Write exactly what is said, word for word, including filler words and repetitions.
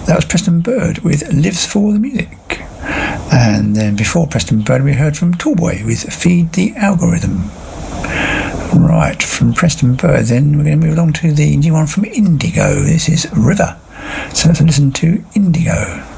that was Preston Bird with Lives for the Music. And then before Preston Bird, we heard from Tallboy with Feed the Algorithm. Right, from Preston Bird, then we're going to move along to the new one from Indigo. This is River. So let's listen to Indigo.